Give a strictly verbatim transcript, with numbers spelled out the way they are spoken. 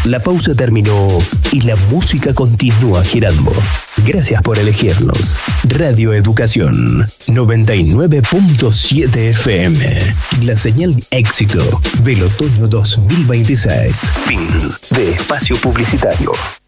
La pausa terminó y la música continúa girando. Gracias por elegirnos. Radio Educación noventa y nueve punto siete F M. La señal éxito del otoño dos mil veintiséis. Fin de espacio publicitario.